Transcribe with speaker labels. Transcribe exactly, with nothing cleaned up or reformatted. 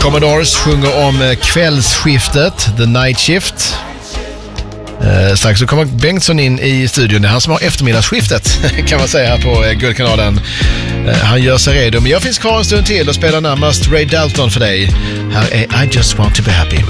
Speaker 1: Commodores sjunger om kvällsskiftet, The Night Shift. Eh, strax så kommer Bengtsson in i studion. Det är han som har eftermiddagsskiftet kan man säga här på eh, Guldkanalen. Eh, han gör sig redo. Men jag finns kvar en stund till och spelar närmast Ray Dalton för dig. Här är I Just Want To Be Happy.